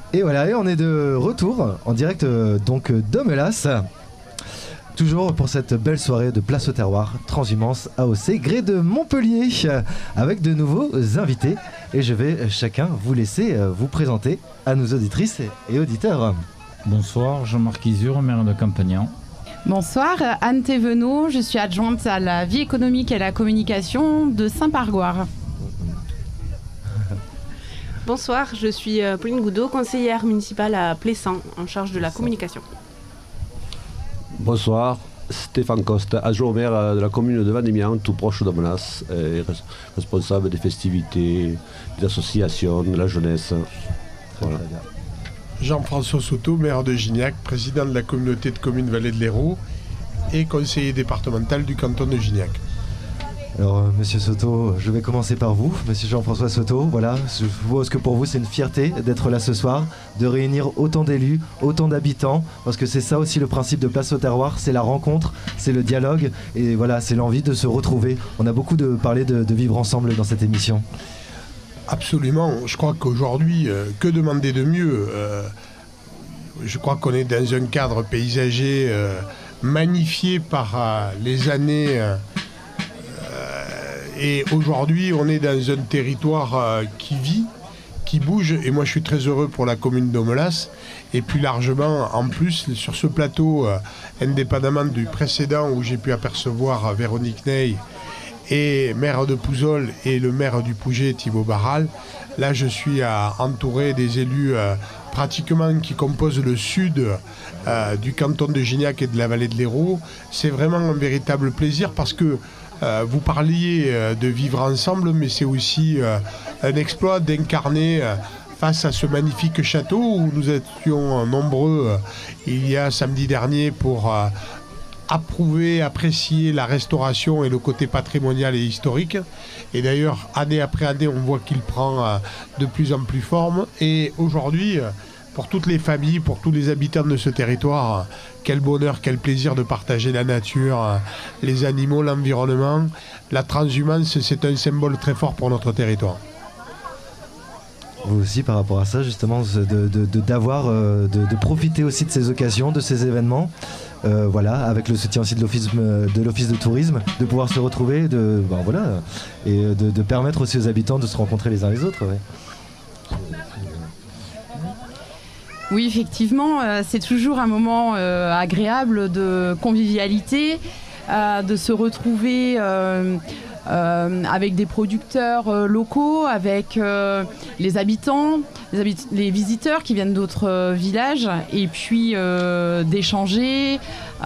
Et voilà, et on est de retour en direct donc d'Omelas. Toujours pour cette belle soirée de Place au Terroir, Transhumance AOC, gré de Montpellier, avec de nouveaux invités. Et je vais chacun vous laisser vous présenter à nos auditrices et auditeurs. Bonsoir, Jean-Marc Isure, maire de Campagnan. Bonsoir, Anne Thévenot, je suis adjointe à la vie économique et à la communication de Saint-Pargoire. Bonsoir, je suis Pauline Goudot, conseillère municipale à Plessan, en charge de la communication. Bonsoir, Stéphane Coste, adjoint au maire de la commune de Vendémian, tout proche d'Omelas, responsable des festivités, des associations, de la jeunesse. Voilà. Jean-François Soto, maire de Gignac, président de la communauté de communes Vallée de l'Hérault et conseiller départemental du canton de Gignac. Alors, monsieur Soto, je vais commencer par vous, monsieur Jean-François Soto. Voilà, je suppose que pour vous, c'est une fierté d'être là ce soir, de réunir autant d'élus, autant d'habitants, parce que c'est ça aussi le principe de Place au Terroir, c'est la rencontre, c'est le dialogue, et voilà, c'est l'envie de se retrouver. On a beaucoup parlé de vivre ensemble dans cette émission. Absolument, je crois qu'aujourd'hui, que demander de mieux je crois qu'on est dans un cadre paysager magnifié par les années... Et aujourd'hui, on est dans un territoire qui vit, qui bouge. Et moi, je suis très heureux pour la commune d'Omelas. Et plus largement, en plus, sur ce plateau, indépendamment du précédent où j'ai pu apercevoir Véronique Ney et maire de Pouzol et le maire du Pouget, Thibaut Barral, là, je suis entouré des élus pratiquement qui composent le sud du canton de Gignac et de la vallée de l'Hérault. C'est vraiment un véritable plaisir parce que vous parliez de vivre ensemble, mais c'est aussi un exploit d'incarner face à ce magnifique château où nous étions nombreux il y a samedi dernier pour approuver, apprécier la restauration et le côté patrimonial et historique. Et d'ailleurs, année après année, on voit qu'il prend de plus en plus forme. Et aujourd'hui, pour toutes les familles, pour tous les habitants de ce territoire, quel bonheur, quel plaisir de partager la nature, les animaux, l'environnement. La transhumance, c'est un symbole très fort pour notre territoire. Vous aussi, par rapport à ça, justement, de profiter aussi de ces occasions, de ces événements, voilà, avec le soutien aussi de l'office de tourisme, de pouvoir se retrouver, et de permettre aussi aux habitants de se rencontrer les uns les autres. Ouais. Oui, effectivement, c'est toujours un moment agréable de convivialité, de se retrouver avec des producteurs locaux, avec les habitants, les visiteurs qui viennent d'autres villages, et puis d'échanger,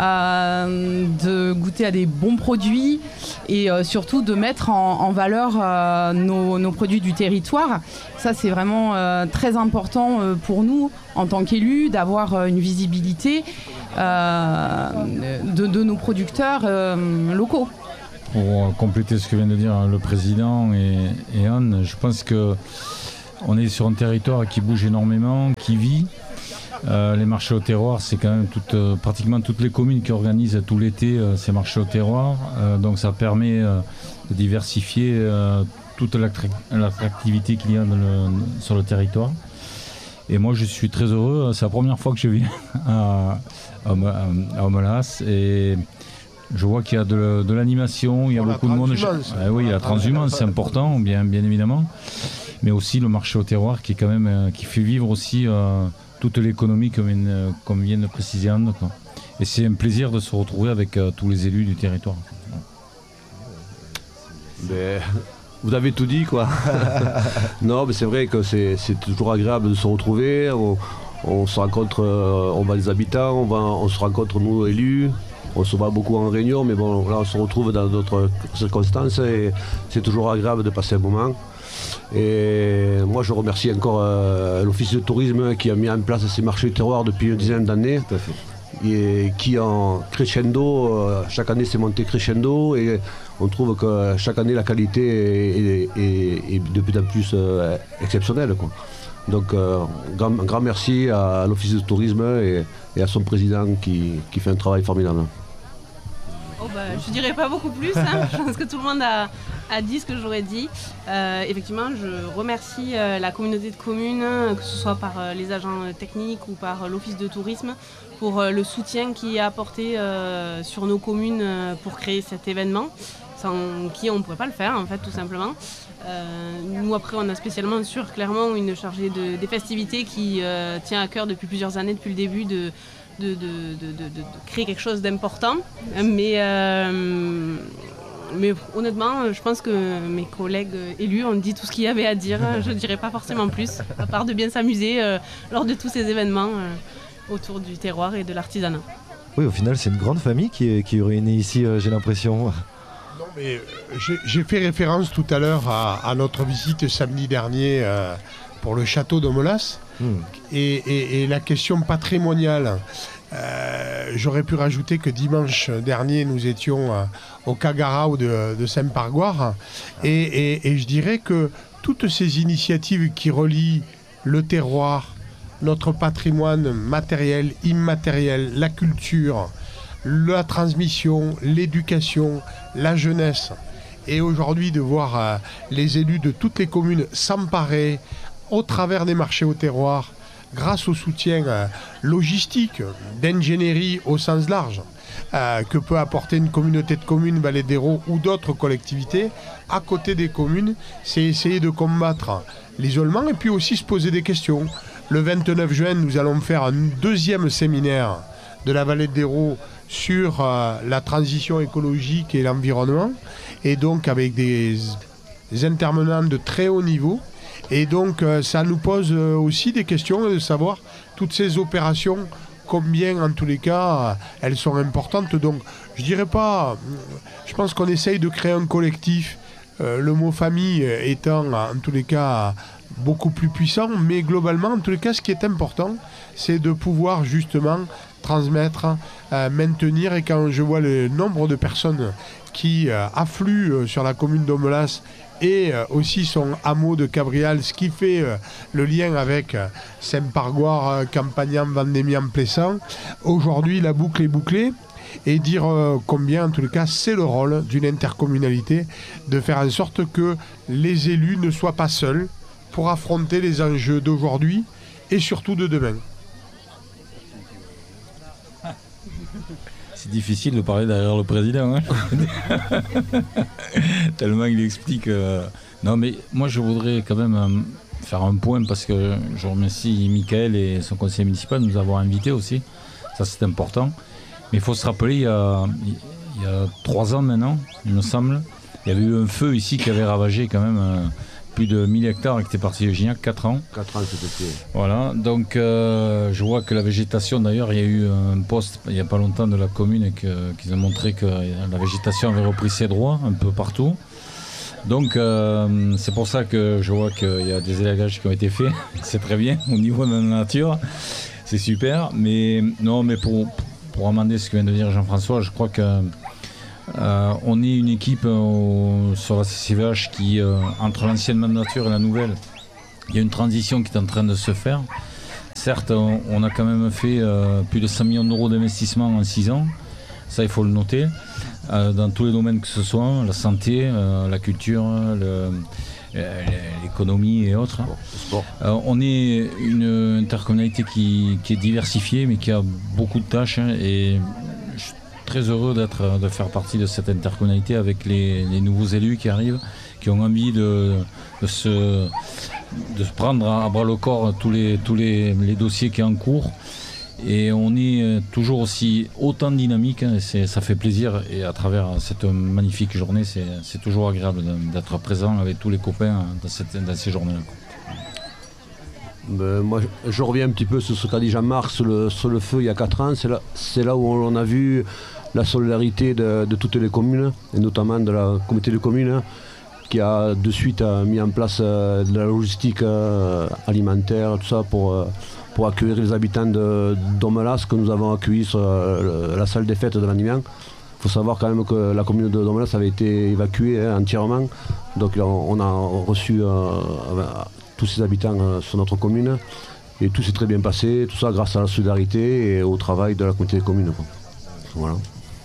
de goûter à des bons produits et surtout de mettre en valeur nos produits du territoire. Ça, c'est vraiment très important pour nous en tant qu'élus, d'avoir une visibilité de nos producteurs locaux. Pour compléter ce que vient de dire le président et Anne, je pense qu'on est sur un territoire qui bouge énormément, qui vit. Les marchés au terroir, c'est quand même pratiquement toutes les communes qui organisent tout l'été ces marchés au terroir. Donc ça permet de diversifier toute l'attractivité qu'il y a sur le territoire. Et moi, je suis très heureux. C'est la première fois que je viens à Omelas. Et je vois qu'il y a de l'animation, il y a beaucoup de monde. Oui, la transhumance, c'est important, bien évidemment. Mais aussi le marché au terroir qui est quand même qui fait vivre aussi toute l'économie comme vient de préciser Anne, quoi. Et c'est un plaisir de se retrouver avec tous les élus du territoire. Vous avez tout dit, quoi. Non, mais c'est vrai que c'est toujours agréable de se retrouver. On se rencontre, on va les habitants, on se rencontre nous élus. On se voit beaucoup en réunion, mais bon, là on se retrouve dans d'autres circonstances et c'est toujours agréable de passer un moment. Et moi je remercie encore l'office de tourisme qui a mis en place ces marchés du terroir depuis une dizaine d'années. Tout à fait. Et qui en crescendo, chaque année c'est monté crescendo et on trouve que chaque année la qualité est de plus en plus exceptionnelle, quoi. Donc grand merci à l'office de tourisme et à son président qui fait un travail formidable. Je dirais pas beaucoup plus, hein. Je pense que tout le monde a a dit ce que j'aurais dit. Effectivement, je remercie la communauté de communes, que ce soit par les agents techniques ou par l'office de tourisme, pour le soutien qui est apporté sur nos communes pour créer cet événement, sans qui on ne pourrait pas le faire, en fait, tout simplement. Nous, après, on a spécialement sur Clermont une chargée des festivités qui tient à cœur depuis plusieurs années, depuis le début, de créer quelque chose d'important. Mais honnêtement, je pense que mes collègues élus ont dit tout ce qu'il y avait à dire. Je ne dirais pas forcément plus, à part de bien s'amuser lors de tous ces événements autour du terroir et de l'artisanat. Oui, au final, c'est une grande famille qui est réunie ici, j'ai l'impression. Non, mais j'ai fait référence tout à l'heure à notre visite samedi dernier pour le château de Molas et la question patrimoniale. J'aurais pu rajouter que dimanche dernier, nous étions au Kagarau de Saint-Pargoire et je dirais que toutes ces initiatives qui relient le terroir, notre patrimoine matériel, immatériel, la culture, la transmission, l'éducation, la jeunesse, et aujourd'hui de voir les élus de toutes les communes s'emparer au travers des marchés au terroir, grâce au soutien logistique, d'ingénierie au sens large, que peut apporter une communauté de communes, Vallée d'Hérault ou d'autres collectivités, à côté des communes, c'est essayer de combattre l'isolement et puis aussi se poser des questions. Le 29 juin, nous allons faire un deuxième séminaire de la Vallée d'Hérault sur la transition écologique et l'environnement, et donc avec des intervenants de très haut niveau. Et donc ça nous pose aussi des questions de savoir toutes ces opérations, combien en tous les cas elles sont importantes. Donc je dirais pas, je pense qu'on essaye de créer un collectif, le mot famille étant en tous les cas beaucoup plus puissant, mais globalement en tous les cas ce qui est important c'est de pouvoir justement transmettre, maintenir, et quand je vois le nombre de personnes qui affluent sur la commune d'Omelas et aussi son hameau de Cabrial, ce qui fait le lien avec Saint-Pargoire, Campagnan, Vendémian, Plessan. Aujourd'hui, la boucle est bouclée, et dire combien, en tous les cas, c'est le rôle d'une intercommunalité de faire en sorte que les élus ne soient pas seuls pour affronter les enjeux d'aujourd'hui et surtout de demain. C'est difficile de parler derrière le président, hein. Tellement il explique. Non, mais moi je voudrais quand même faire un point, parce que je remercie Michael et son conseil municipal de nous avoir invités aussi. Ça c'est important. Mais il faut se rappeler, il y a 3 ans maintenant, il me semble, il y avait eu un feu ici qui avait ravagé quand même plus de 1000 hectares qui étaient partis de Gignac, 4 ans. 4 ans c'était. Voilà, donc je vois que la végétation, d'ailleurs il y a eu un post il n'y a pas longtemps de la commune qui a montré que la végétation avait repris ses droits un peu partout. Donc c'est pour ça que je vois qu'il y a des élagages qui ont été faits, c'est très bien au niveau de la nature, c'est super, mais non, mais pour amender ce que vient de dire Jean-François, je crois que on est une équipe sur la CCVH qui, entre l'ancienne mandature et la nouvelle, il y a une transition qui est en train de se faire. Certes, on a quand même fait plus de 100 millions d'euros d'investissement en 6 ans, ça il faut le noter, dans tous les domaines que ce soit, la santé, la culture, l'économie et autres. On est une intercommunalité qui est diversifiée, mais qui a beaucoup de tâches, et je suis très heureux de faire partie de cette intercommunalité avec les nouveaux élus qui arrivent, qui ont envie de se prendre à bras le corps tous les dossiers qui sont en cours. Et on est toujours aussi autant dynamique, hein, ça fait plaisir, et à travers cette magnifique journée, c'est toujours agréable d'être présent avec tous les copains dans ces journées-là. Moi, je reviens un petit peu sur ce qu'a dit Jean-Marc sur le feu il y a 4 ans. C'est là où on a vu la solidarité de toutes les communes, et notamment de la communauté de communes, qui a de suite mis en place de la logistique alimentaire, tout ça pour accueillir les habitants d'Omelas, que nous avons accueillis sur la salle des fêtes de Vendémian. Il faut savoir quand même que la commune d'Omelas avait été évacuée entièrement, donc on a reçu tous ces habitants sur notre commune, et tout s'est très bien passé, tout ça grâce à la solidarité et au travail de la communauté des communes, quoi. Voilà.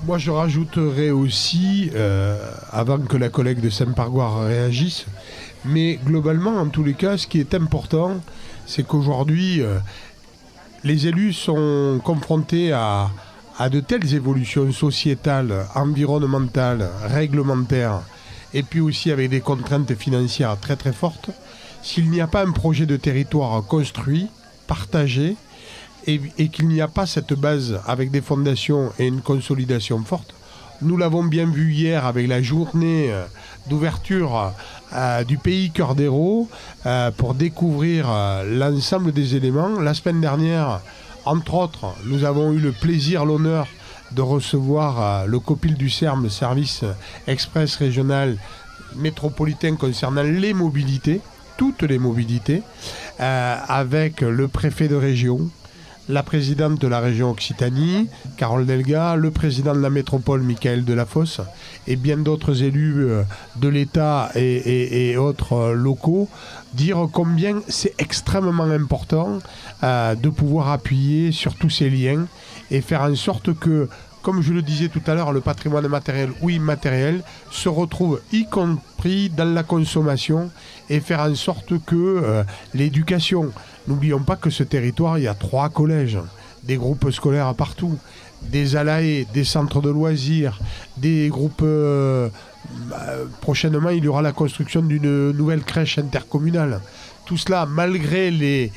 Moi, je rajouterais aussi, avant que la collègue de Saint-Pargoire réagisse, mais globalement, en tous les cas, ce qui est important, c'est qu'aujourd'hui, les élus sont confrontés à de telles évolutions sociétales, environnementales, réglementaires, et puis aussi avec des contraintes financières très très fortes. S'il n'y a pas un projet de territoire construit, partagé, et qu'il n'y a pas cette base avec des fondations et une consolidation forte, nous l'avons bien vu hier avec la journée d'ouverture du pays Cœur d'Hérault pour découvrir l'ensemble des éléments. La semaine dernière, entre autres, nous avons eu le plaisir, l'honneur de recevoir le COPIL du CERM, le service express régional métropolitain concernant les mobilités, toutes les mobilités, avec le préfet de région, la présidente de la région Occitanie, Carole Delga, le président de la métropole, Michael Delafosse, et bien d'autres élus de l'État et autres locaux, dire combien c'est extrêmement important de pouvoir appuyer sur tous ces liens et faire en sorte que, comme je le disais tout à l'heure, le patrimoine matériel ou immatériel se retrouve y compris dans la consommation et faire en sorte que l'éducation, n'oublions pas que ce territoire, il y a 3 collèges, des groupes scolaires partout, des ALAE, des centres de loisirs, des groupes... prochainement, il y aura la construction d'une nouvelle crèche intercommunale. Tout cela, malgré les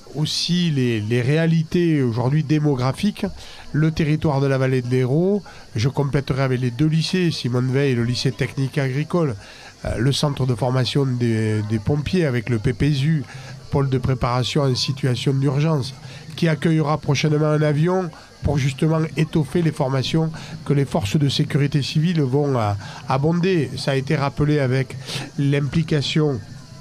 réalités aujourd'hui démographiques, le territoire de la vallée de l'Hérault, je compléterai avec les 2 lycées, Simone Veil et le lycée technique agricole, le centre de formation des pompiers avec le PPSU, pôle de préparation en situation d'urgence, qui accueillera prochainement un avion pour justement étoffer les formations que les forces de sécurité civile vont abonder. Ça a été rappelé avec l'implication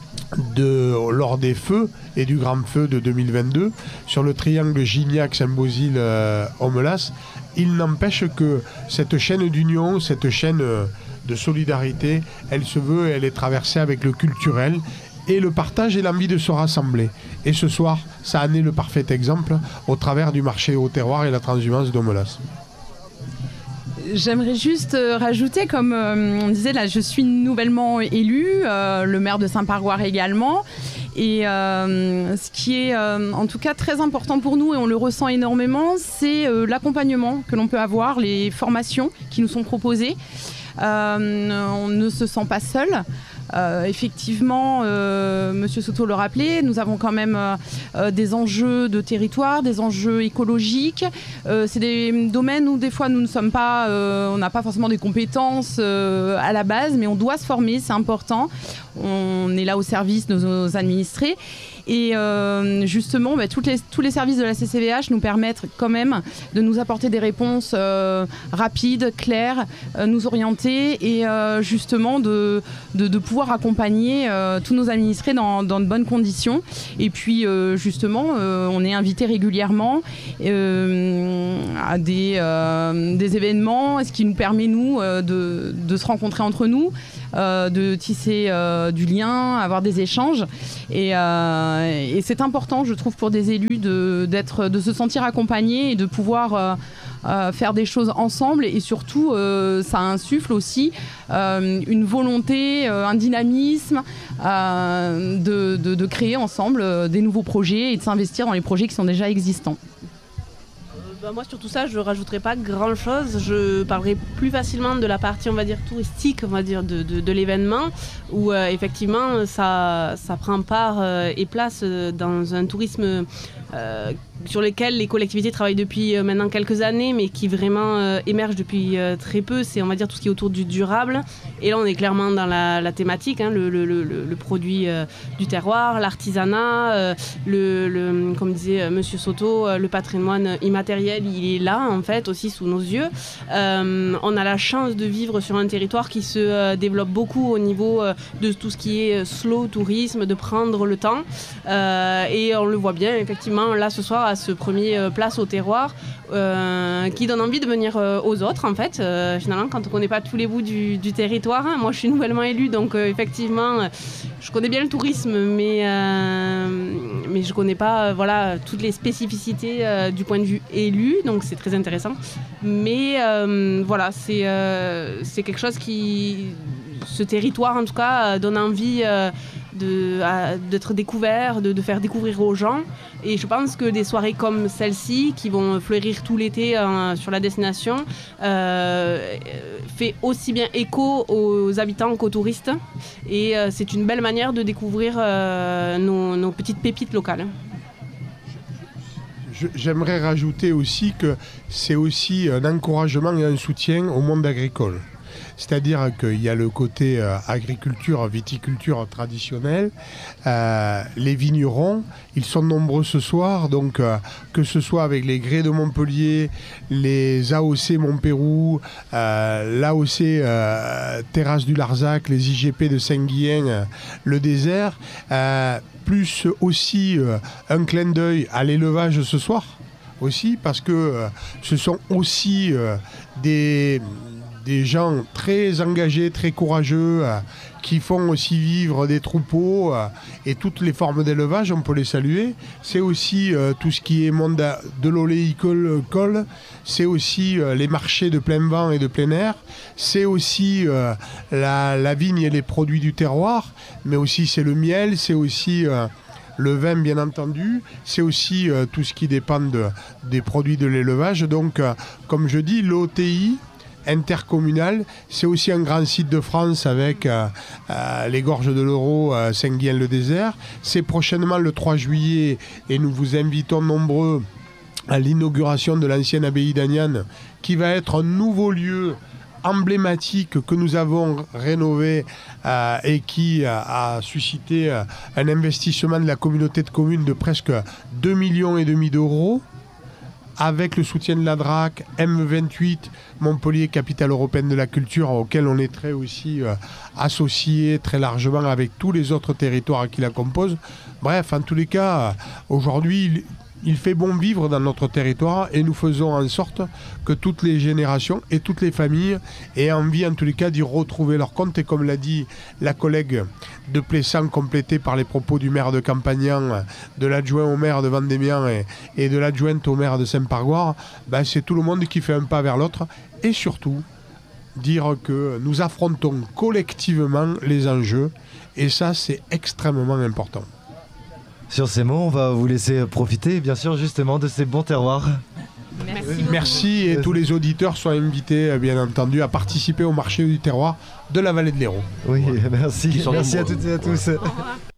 lors des feux et du grand feu de 2022 sur le triangle Gignac-Saint-Bosile-Omelas. Il n'empêche que cette chaîne d'union, cette chaîne de solidarité, elle se veut, elle est traversée avec le culturel et le partage et l'envie de se rassembler. Et ce soir, ça en est le parfait exemple au travers du marché au terroir et la transhumance d'Omelas. J'aimerais juste rajouter, comme on disait, là je suis nouvellement élue, le maire de Saint-Pargoire également. Et ce qui est en tout cas très important pour nous, et on le ressent énormément, c'est l'accompagnement que l'on peut avoir, les formations qui nous sont proposées. On ne se sent pas seul. Effectivement, Monsieur Soto le rappelait, nous avons quand même des enjeux de territoire, des enjeux écologiques. C'est des domaines où des fois nous ne sommes pas, on n'a pas forcément des compétences à la base, mais on doit se former, c'est important. On est là au service de nos administrés. Et justement, tous les services de la CCVH nous permettent quand même de nous apporter des réponses rapides, claires, nous orienter et justement de pouvoir accompagner tous nos administrés dans de bonnes conditions. Et puis justement, on est invité régulièrement à des événements, ce qui nous permet, nous, de se rencontrer entre nous, de tisser du lien, avoir des échanges. Et c'est important, je trouve, pour des élus de se sentir accompagnés et de pouvoir faire des choses ensemble. Et surtout, ça insuffle aussi une volonté, un dynamisme de créer ensemble des nouveaux projets et de s'investir dans les projets qui sont déjà existants. Moi, sur tout ça, je ne rajouterai pas grand-chose. Je parlerai plus facilement de la partie, on va dire, touristique, on va dire, de l'événement, où effectivement, ça prend part et place dans un tourisme sur lequel les collectivités travaillent depuis maintenant quelques années, mais qui vraiment émerge depuis très peu. C'est, on va dire, tout ce qui est autour du durable. Et là, on est clairement dans la thématique, hein, le produit du terroir, l'artisanat, comme disait Monsieur Soto, le patrimoine immatériel, il est là, en fait, aussi sous nos yeux. On a la chance de vivre sur un territoire qui se développe beaucoup au niveau de tout ce qui est slow tourisme, de prendre le temps. Et on le voit bien, effectivement, là, ce soir, à ce premier place au terroir, qui donne envie de venir aux autres, en fait. Finalement, quand on ne connaît pas tous les bouts du territoire, hein, moi, je suis nouvellement élue, donc effectivement, je connais bien le tourisme, mais mais je connais pas toutes les spécificités du point de vue élu, donc c'est très intéressant. Mais c'est quelque chose qui, ce territoire en tout cas, donne envie d'être découvert, de faire découvrir aux gens. Et je pense que des soirées comme celle-ci, qui vont fleurir tout l'été sur la destination, fait aussi bien écho aux habitants qu'aux touristes. Et c'est une belle manière de découvrir nos petites pépites locales. J'aimerais rajouter aussi que c'est aussi un encouragement et un soutien au monde agricole. C'est-à-dire qu'il y a le côté agriculture, viticulture traditionnelle. Les vignerons, ils sont nombreux ce soir, donc que ce soit avec les Grès de Montpellier, les AOC Montpérou, l'AOC Terrasse du Larzac, les IGP de Saint-Guihen, le désert, plus aussi un clin d'œil à l'élevage ce soir, aussi, parce que ce sont aussi des gens très engagés, très courageux, qui font aussi vivre des troupeaux et toutes les formes d'élevage, on peut les saluer. C'est aussi tout ce qui est monde de l'oléicole, c'est aussi les marchés de plein vent et de plein air, c'est aussi la vigne et les produits du terroir, mais aussi c'est le miel, c'est aussi le vin bien entendu, c'est aussi tout ce qui dépend des produits de l'élevage. Donc comme je dis, l'OTI intercommunal, c'est aussi un grand site de France avec les gorges de l'Euro, Saint-Guihen-le-Désert. C'est prochainement le 3 juillet et nous vous invitons nombreux à l'inauguration de l'ancienne abbaye d'Agnan, qui va être un nouveau lieu emblématique que nous avons rénové et qui a suscité un investissement de la communauté de communes de presque 2,5 millions d'euros, avec le soutien de la DRAC, M28, Montpellier, capitale européenne de la culture, auquel on est très aussi associé très largement avec tous les autres territoires qui la composent. Bref, en tous les cas, aujourd'hui, il fait bon vivre dans notre territoire et nous faisons en sorte que toutes les générations et toutes les familles aient envie en tous les cas d'y retrouver leur compte. Et comme l'a dit la collègue de Plessan, complétée par les propos du maire de Campagnan, de l'adjoint au maire de Vendémian et de l'adjointe au maire de Saint-Pargoire, c'est tout le monde qui fait un pas vers l'autre. Et surtout, dire que nous affrontons collectivement les enjeux. Et ça, c'est extrêmement important. Sur ces mots, on va vous laisser profiter, bien sûr, justement, de ces bons terroirs. Merci et tous les auditeurs sont invités, bien entendu, à participer au marché du terroir de la vallée de l'Hérault. Oui, voilà. Merci. Merci à toutes et à tous.